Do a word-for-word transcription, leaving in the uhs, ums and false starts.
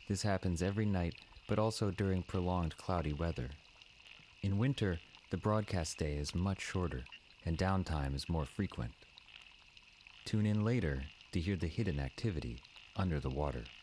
This happens every night, but also during prolonged cloudy weather. In winter, the broadcast day is much shorter, and downtime is more frequent. Tune in later to hear the hidden activity under the water.